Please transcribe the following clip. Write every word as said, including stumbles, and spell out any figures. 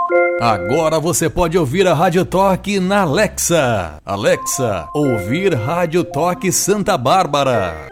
Agora você pode ouvir a Rádio Toque na Alexa. Alexa, ouvir Rádio Toque Santa Bárbara.